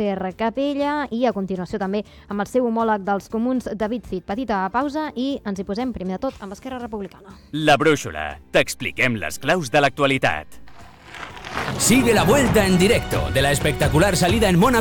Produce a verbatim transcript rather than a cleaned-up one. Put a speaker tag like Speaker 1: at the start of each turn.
Speaker 1: Esther Capella i a continuació també amb el seu homòleg dels comuns, David Cid. Petita pausa i ens hi posem primer de tot amb Esquerra Republicana.
Speaker 2: La Brúixola. T'expliquem les claus de l'actualitat.
Speaker 3: Sigue la vuelta en directo de la espectacular salida en Mónaco